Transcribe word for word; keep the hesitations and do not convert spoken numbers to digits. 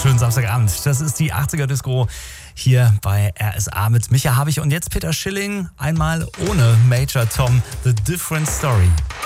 wunderschönen Samstagabend. Das ist die achtziger Disco hier bei R S A mit Micha Habich und jetzt Peter Schilling, einmal ohne Major Tom, The Different Story.